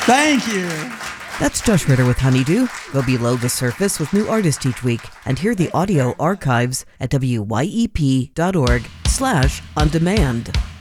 Thank you. That's Josh Ritter with Honeydew. Go below the surface with new artists each week and hear the audio archives at wyep.org/ondemand.